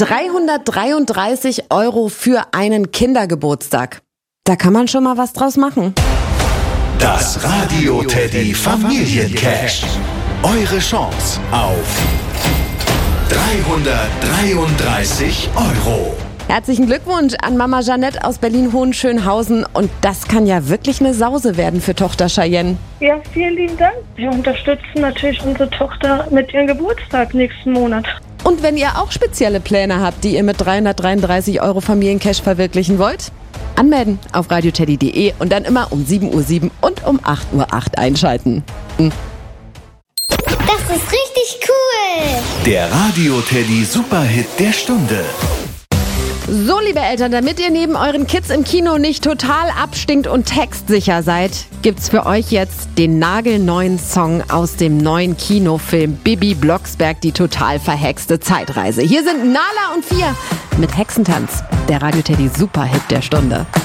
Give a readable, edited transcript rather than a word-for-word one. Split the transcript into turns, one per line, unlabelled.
333 € für einen Kindergeburtstag. Da kann man schon mal was draus machen.
Das Radio Teddy Familiencash. Eure Chance auf 333 €.
Herzlichen Glückwunsch an Mama Jeanette aus Berlin-Hohenschönhausen. Und das kann ja wirklich eine Sause werden für Tochter Cheyenne.
Ja, vielen lieben Dank. Wir unterstützen natürlich unsere Tochter mit ihrem Geburtstag nächsten Monat.
Und wenn ihr auch spezielle Pläne habt, die ihr mit 333 € Familiencash verwirklichen wollt, anmelden auf radioteddy.de und dann immer um 7:07 Uhr und um 8:08 Uhr einschalten.
Das ist richtig cool.
Der Radio Teddy Superhit der Stunde.
So, liebe Eltern, damit ihr neben euren Kids im Kino nicht total abstinkt und textsicher seid, gibt's für euch jetzt den nagelneuen Song aus dem neuen Kinofilm Bibi Blocksberg, die total verhexte Zeitreise. Hier sind Nala und Fia mit Hexentanz, der Radio Teddy Superhit der Stunde.